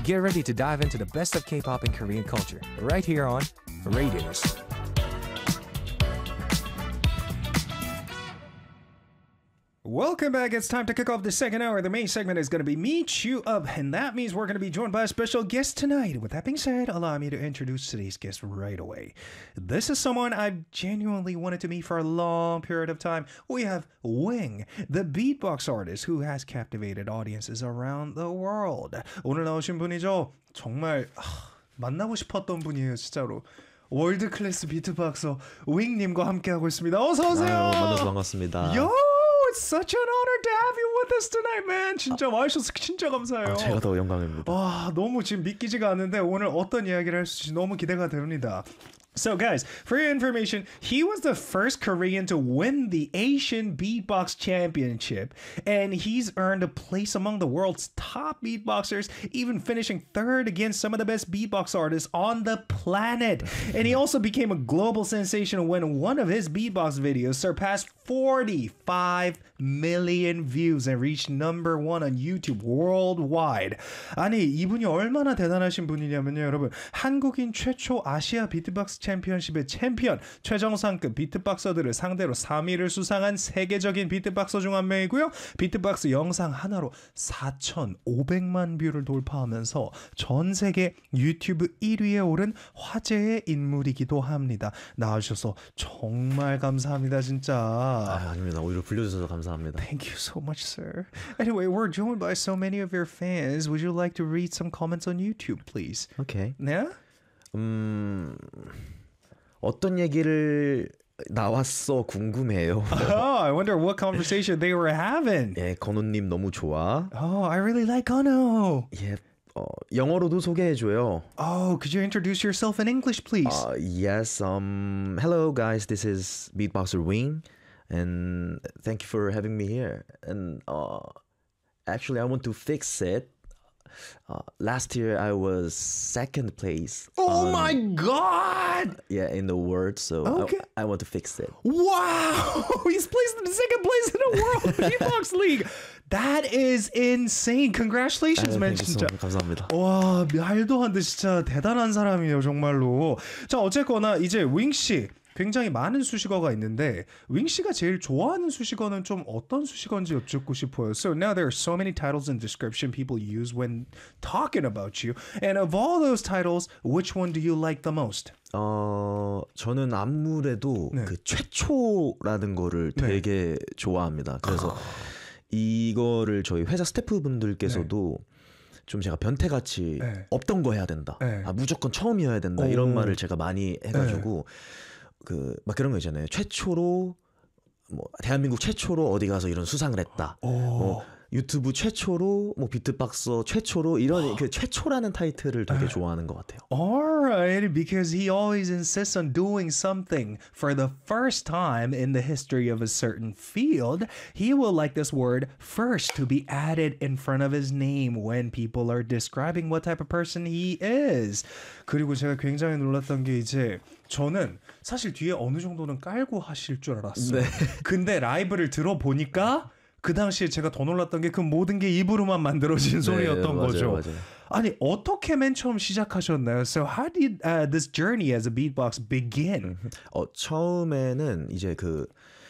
Get ready to dive into the best of K-pop and Korean culture right here on Radius. Welcome back. It's time to kick off the second hour. The main segment is going to be Meet You Up, and that means we're going to be joined by a special guest tonight. With that being said, allow me to introduce today's guest right away. This is someone I've genuinely wanted to meet for a long period of time. We have Wing, the beatbox artist who has captivated audiences around the world. 오늘 나오신 분이죠. 정말 만나고 싶었던 분이에요, 진짜로. 월드 클래스 비트박서 윙님과 함께하고 있습니다. 어서 오세요. 만나서 반갑습니다. It's such an honor to have you with us tonight, man. 진짜 와주셔서 진짜 감사해요. 제가 더 영광입니다. 와, 너무 지금 믿기지가 않는데 오늘 어떤 이야기를 할 수 있을지 너무 기대가 됩니다. So guys, for your information, he was the first Korean to win the Asian Beatbox Championship, and he's earned a place among the world's top beatboxers, even finishing third against some of the best beatbox artists on the planet. And he also became a global sensation when one of his beatbox videos surpassed 45 million views and reached number one on YouTube worldwide. 아니, 이분이 얼마나 대단하신 분이냐면요, 여러분. 한국인 최초 아시아 비트박스 챔피언십의 챔피언, 최정상급 비트박서들을 상대로 3위를 수상한 세계적인 비트박서 중 한 명이고요. 비트박스 영상 하나로 4,500만 뷰를 돌파하면서 전 세계 유튜브 1위에 오른 화제의 인물이기도 합니다. 나와주셔서 정말 감사합니다, 진짜. 아닙니다. 오히려 불려주셔서 감사합니다. Thank you so much, sir. Anyway, we're joined by so many of your fans. Would you like to read some comments on YouTube, please? Okay. 네? 어떤 얘기를 나왔어 궁금해요. Oh, I wonder what conversation they were having. 예, 건우님 너무 좋아. Oh, I really like Ono. 예, 영어로도 소개해줘요. Oh, could you introduce yourself in English, please? Yes. Hello guys, this is Beatboxer Wing, and thank you for having me here. And actually, I want to fix it. Last year I was second place. Oh my God! Yeah, in the world. So Okay. I want to fix it. Wow! He's placed in the second place in the World Beatbox League. That is insane. Congratulations, man. 진짜. 감사합니다. 와, 말도 안 돼. 진짜 대단한 사람이에요, 정말로. 자, 어쨌거나 이제 윙 씨. 굉장히 많은 수식어가 있는데 윙 씨가 제일 좋아하는 수식어는 좀 어떤 수식어인지 여쭙고 싶어요. So now there are so many titles and description people use when talking about you. And of all those titles, which one do you like the most? 저는 아무래도 네. 그 최초라는 거를 되게 좋아합니다. 그래서 이거를 저희 회사 스태프분들께서도 좀 제가 변태같이 없던 거 해야 된다. 무조건 처음이어야 된다. 이런 말을 제가 많이 해가지고 막 그런 거 있잖아요. 최초로 뭐 대한민국 최초로 어디 가서 이런 수상을 했다. 뭐 유튜브 최초로 뭐 비트박서 최초로 이런 그 최초라는 타이틀을 되게 좋아하는 것 같아요. Alright, because he always insists on doing something for the first time in the history of a certain field. He will like this word first to be added in front of his name when people are describing what type of person he is. 그리고 제가 굉장히 놀랐던 게 이제 저는 사실 뒤에 어느 정도는 깔고 하실 줄 알았어요. 근데 라이브를 들어보니까 그 당시에 제가 더 놀랐던 게 그 모든 게 입으로만 만들어진 소리였던 거죠. 맞아요. 아니 어떻게 맨 처음 시작하셨나요? So how did this journey as a beatbox begin? 처음에는 이제 그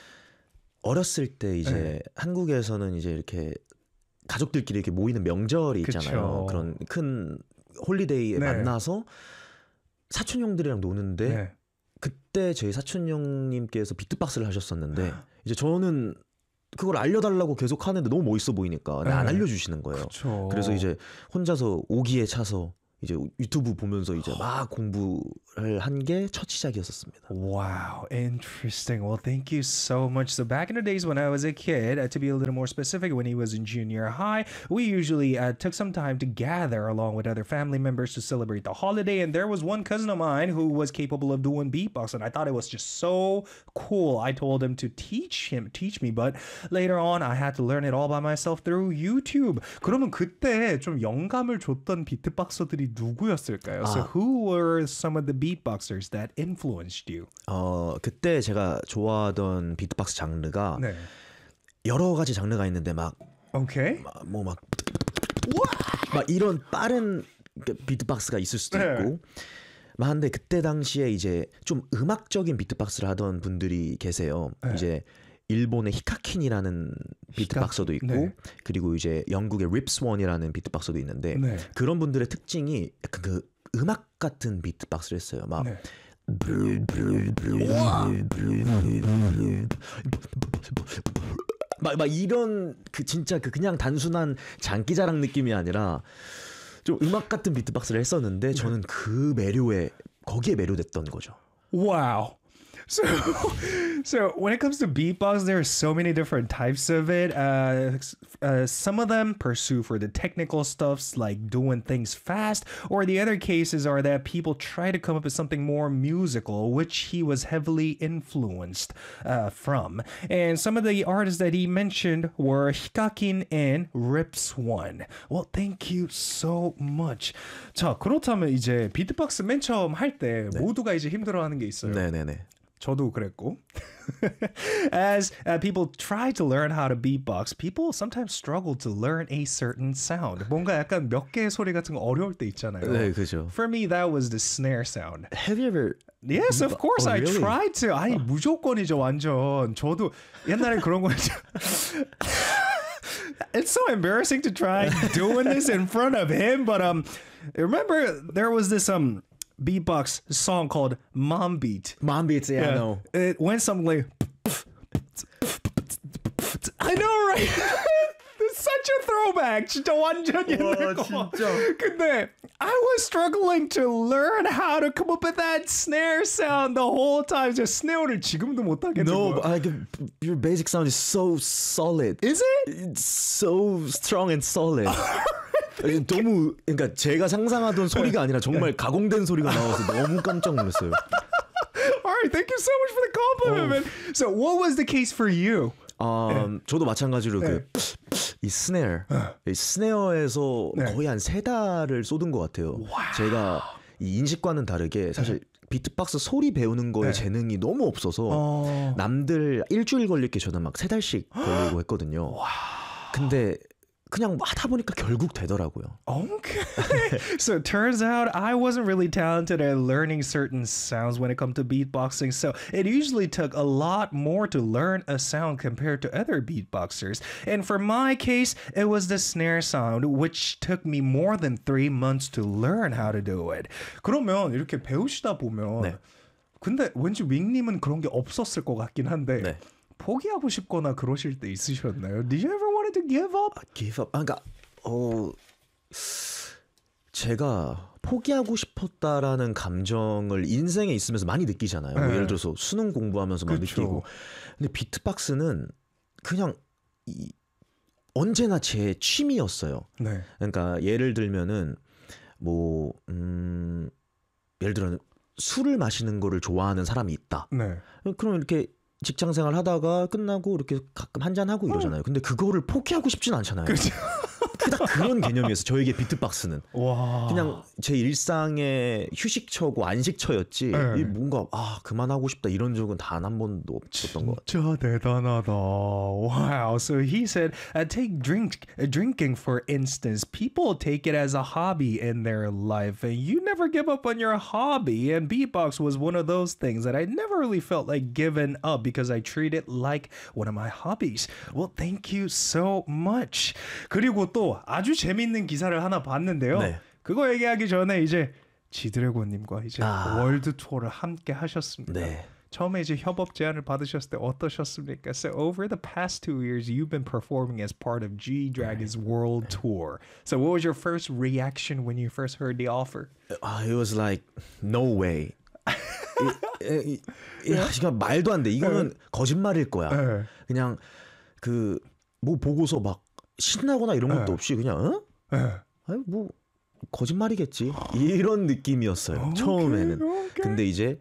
어렸을 때 이제 한국에서는 이제 이렇게 가족들끼리 이렇게 모이는 명절이 있잖아요. 그쵸. 그런 큰 홀리데이에 만나서 사촌 형들이랑 노는데 그때 저희 사촌 형님께서 비트박스를 하셨었는데 이제 저는 그걸 알려달라고 계속 하는데 너무 멋있어 보이니까 안 알려주시는 거예요. 그쵸. 그래서 이제 혼자서 오기에 차서 이제 유튜브 보면서 이제 막 공부를 한 게 첫 시작이었었습니다. Wow, interesting. Well, thank you so much. So back in the days when I was a kid, to be a little more specific, when he was in junior high, we usually took some time to gather along with other family members to celebrate the holiday. And there was one cousin of mine who was capable of doing beatbox, and I thought it was just so cool. I told him to teach me, but later on I had to learn it all by myself through YouTube. 그러면 그때 좀 영감을 줬던 비트박서들이 누구였을까요? So who were some of the beatboxers that influenced you? 그때 제가 좋아하던 비트박스 장르가 여러 가지 장르가 있는데 막 Okay. 막 이런 빠른 비트박스가 있을 수도 있고. 한데 그때 당시에 이제 좀 음악적인 비트박스를 하던 분들이 계세요. 이제 일본의 히카킨이라는 비트박서도 있고 그리고 이제 영국의 립스원이라는 비트박서도 있는데 그런 분들의 특징이 약간 그 음악 같은 비트박스를 했어요. 막 막 이런 그 진짜 그 그냥 단순한 장기자랑 느낌이 아니라 좀 음악 같은 비트박스를 했었는데 저는 그 매료에 거기에 매료됐던 거죠. Wow. So when it comes to beatbox, there are so many different types of it. Some of them pursue for the technical stuffs like doing things fast, or the other cases are that people try to come up with something more musical, which he was heavily influenced from. And some of the artists that he mentioned were Hikakin and Ripswan. Well, thank you so much. 자, 그렇다면 이제 비트박스 맨 처음 할 때 모두가 이제 힘들어하는 게 있어요. 네네네. 저도 그랬고. As people try to learn how to beatbox, people sometimes struggle to learn a certain sound. 뭔가 약간 몇 개의 소리 같은 거 어려울 때 있잖아요. 네, 그죠. For me, that was the snare sound. Have you ever? Yes, of course, I really? tried to. 아니, 무조건이죠, 완전. 저도 옛날에 그런 거 했죠. It's so embarrassing to try doing this in front of him, but remember there was this beatbox song called Mom Beat. Mom Beats, yeah, I know. It went something like I know, right? It's such a throwback. 진짜 완전 옛날 거. 진짜. 근데 I was struggling to learn how to come up with that snare sound the whole time. 저 스네어를 지금도 못 하겠는 No, 거예요. your basic sound is so solid. Is it? It's so strong and solid. 너무 그러니까 제가 상상하던 소리가 아니라 정말 가공된 소리가 나와서 너무 깜짝 놀랐어요. All right, thank you so much for the compliment, man. So, what was the case for you? 저도 마찬가지로 이 스네어에서 거의 한 3달을 쏟은 것 같아요. 제가 이 인식과는 다르게 사실 비트박스 소리 배우는 거에 재능이 너무 없어서 남들 일주일 걸릴 게 저는 막 3달씩 걸리고 했거든요. 근데 그냥 하다 보니까 결국 되더라고요. Okay. So it turns out I wasn't really talented at learning certain sounds when it comes to beatboxing. So it usually took a lot more to learn a sound compared to other beatboxers. And for my case, it was the snare sound, which took me more than 3 months to learn how to do it. 그러면 이렇게 배우시다 보면 근데 왠지 윙님은 그런 게 없었을 것 같긴 한데 포기하고 싶거나 그러실 때 있으셨나요? Did you ever wanted to give up? Give up. 그러니까 제가 포기하고 싶었다라는 감정을 인생에 있으면서 많이 느끼잖아요. 뭐 예를 들어서 수능 공부하면서 막 느끼고. 근데 비트박스는 그냥 언제나 제 취미였어요. 그러니까 예를 들면은 뭐 예를 들어 술을 마시는 거를 좋아하는 사람이 있다. 그럼 이렇게 직장 생활 하다가 끝나고 이렇게 가끔 한잔 하고 이러잖아요. 근데 그거를 포기하고 싶진 않잖아요. 딱 그런 개념이었어요. 저에게 비트박스는 그냥 제 일상의 휴식처고 안식처였지. 뭔가 그만하고 싶다 이런 적은 단 한 번도 없었던 것 같아요. 진짜 대단하다. Wow. So he said, take drinking for instance. People take it as a hobby in their life, and you never give up on your hobby. And beatbox was one of those things that I never really felt like giving up because I treat it like one of my hobbies. Well, thank you so much. 그리고 또 아주 재밌는 기사를 하나 봤는데요. 그거 얘기하기 전에 이제 지드래곤님과 이제 월드 투어를 함께 하셨습니다. 처음에 이제 협업 제안을 받으셨을 때 어떠셨습니까? So over the past 2 years, you've been performing as part of G-Dragon's world tour. So what was your first reaction when you first heard the offer? It was like no way. 이건 말도 안 돼. 이거는 거짓말일 거야. 그냥 그 뭐 보고서 막 신나거나 이런 것도 없이 그냥 아니 뭐 거짓말이겠지 이런 느낌이었어요. 처음에는. 근데 이제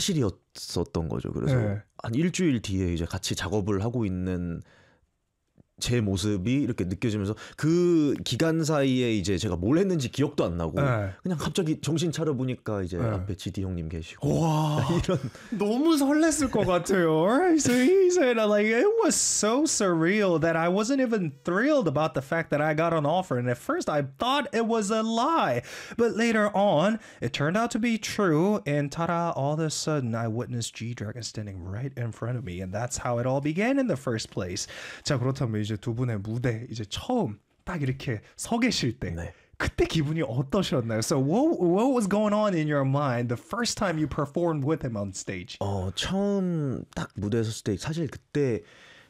사실이었었던 거죠. 그래서 한 일주일 뒤에 이제 같이 작업을 하고 있는 제 모습이 이렇게 느껴지면서 그 기간 사이에 이제 제가 뭘 했는지 기억도 안 나고 그냥 갑자기 정신 차려 보니까 이제 앞에 GD 형님 계시고 와 이런 너무 설렜을 것 같아요. Alright, so he said like it was so surreal that I wasn't even thrilled about the fact that I got an offer, and at first I thought it was a lie, but later on it turned out to be true, and ta-da! All of a sudden I witnessed G-Dragon standing right in front of me, and that's how it all began in the first place. 자 그렇다면 이제 두 분의 무대 이제 처음 딱 이렇게 서 계실 때 네. 그때 기분이 어떠셨나요? So what was going on in your mind the first time you performed with him on stage? 처음 딱 무대에 섰을 때 사실 그때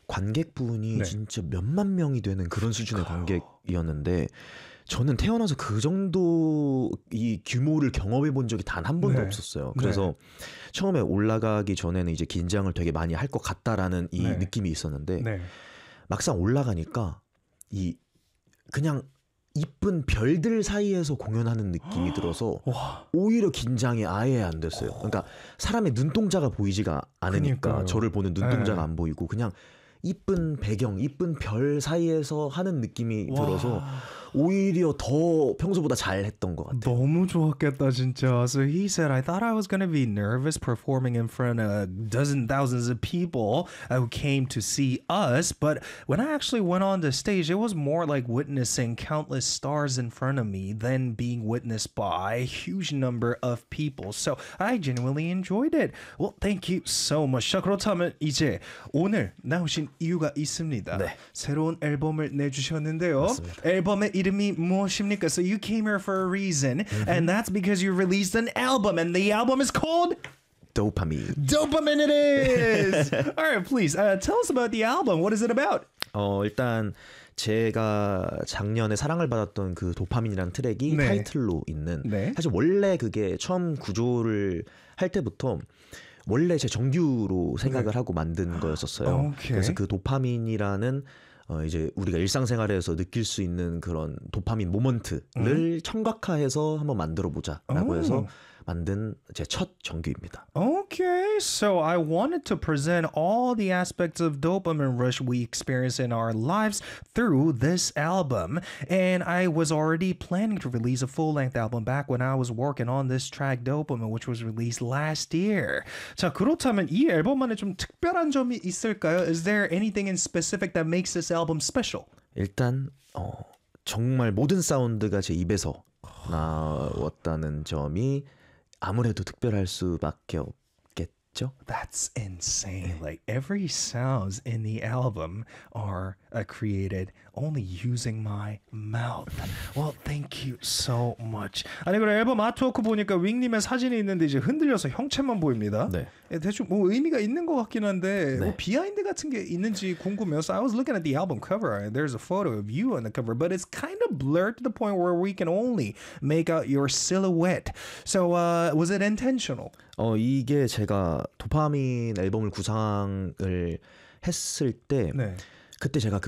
관객분이 진짜 몇만 명이 되는 그런 수준의 관객이었는데 저는 태어나서 그 정도 이 규모를 경험해 본 적이 단 한 번도 없었어요. 그래서 처음에 올라가기 전에는 이제 긴장을 되게 많이 할 것 같다라는 이 느낌이 있었는데 막상 올라가니까 이 그냥 이쁜 별들 사이에서 공연하는 느낌이 들어서 오히려 긴장이 아예 안 됐어요. 그러니까 사람의 눈동자가 보이지가 않으니까 그러니까요. 저를 보는 눈동자가 안 보이고 그냥 이쁜 배경, 이쁜 별 사이에서 하는 느낌이 들어서 오히려 더 평소보다 잘했던 것 같아요. 너무 좋았겠다 진짜. So he said, I thought I was going to be nervous performing in front of thousands of people who came to see us, but when I actually went on the stage, it was more like witnessing countless stars in front of me than being witnessed by a huge number of people. So I genuinely enjoyed it. Well, thank you so much. 자, 그렇다면 이제 오늘 나오신 이유가 있습니다. 네. 새로운 앨범을 내주셨는데요. 맞습니다. 앨범의 이름이 무엇입니까? So you came here for a reason, and that's because you released an album, and the album is called 도파민. Dopamine. It is. All right, please tell us about the album. What is it about? 일단 제가 작년에 사랑을 받았던 그 도파민이라는 트랙이 타이틀로 있는 사실 원래 그게 처음 구조를 할 때부터 원래 제 정규로 생각을 하고 만든 거였었어요. 그래서 그 도파민이라는 이제 우리가 일상생활에서 느낄 수 있는 그런 도파민 모먼트를 청각화해서 한번 만들어 보자라고 해서 만든 제 첫 정규입니다. Okay, so I wanted to present all the aspects of dopamine rush we experience in our lives through this album, and I was already planning to release a full-length album back when I was working on this track Dopamine, which was released last year. 자, 그렇다면 이 앨범만에 좀 특별한 점이 있을까요? Is there anything in specific that makes this album special? 일단 정말 모든 사운드가 제 입에서 나왔다는 점이 아무래도 특별할 수밖에 없겠죠. That's insane. Like every sounds in the album are created only using my mouth. Well, thank you so much. 아니 그래 앨범 아트워크 보니까 윙님의 사진이 있는데 이제 흔들려서 형체만 보입니다. 네. 대충 뭐 의미가 있는 것 같긴 한데 뭐 비하인드 같은 게 있는지 궁금해서 I was looking at the album cover and there's a photo of you on the cover, but it's kind of blurred to the point where we can only make out your silhouette. So was it intentional? 이게 제가 도파민 앨범을 구상을 했을 때 그때 제가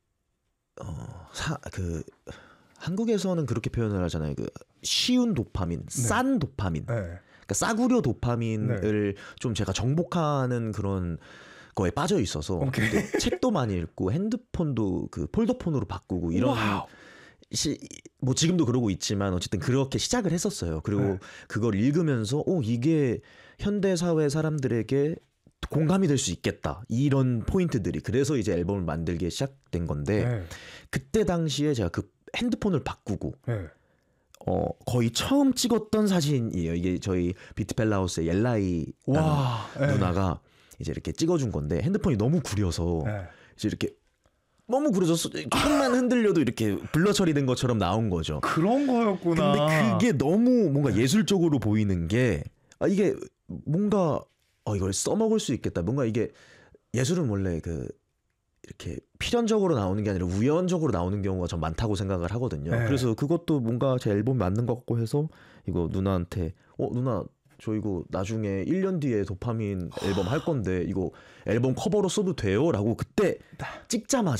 한국에서는 그렇게 표현을 하잖아요. 그 쉬운 도파민, 싼 도파민. 그러니까 싸구려 도파민을 좀 제가 정복하는 그런 거에 빠져 있어서 근데 책도 많이 읽고 핸드폰도 그 폴더폰으로 바꾸고 이런 뭐 지금도 그러고 있지만 어쨌든 그렇게 시작을 했었어요. 그리고 그걸 읽으면서 이게 현대 사회 사람들에게 공감이 될 수 있겠다 이런 포인트들이 그래서 이제 앨범을 만들기 시작된 건데 그때 당시에 제가 그 핸드폰을 바꾸고 거의 처음 찍었던 사진이에요. 이게 저희 비트펠라우스의 옐라이 누나가 이제 이렇게 찍어준 건데 핸드폰이 너무 구려서 이제 이렇게 너무 구려서 조금만 흔들려도 이렇게 블러 처리된 것처럼 나온 거죠. 그런 거였구나. 근데 그게 너무 뭔가 예술적으로 보이는 게 이게 뭔가 이걸 써먹을 수 있겠다. 뭔가 이게 예술은 원래 이렇게 필연적으로 나오는 게 아니라 우연적으로 나오는 경우가 좀 많다고 생각을 하거든요. 그래서 그것도 뭔가 제 앨범에 맞는 것 같고 해서 이거 누나한테 누나 저 이거 나중에 1년 뒤에 도파민 앨범 할 건데 이거 앨범 커버로 써도 돼요? 라고 그때 찍자마자